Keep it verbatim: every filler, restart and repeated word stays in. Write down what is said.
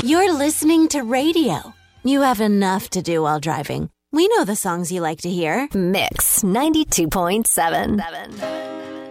You're listening to radio. You have enough to do while driving. We know the songs you like to hear. Mix ninety-two point seven.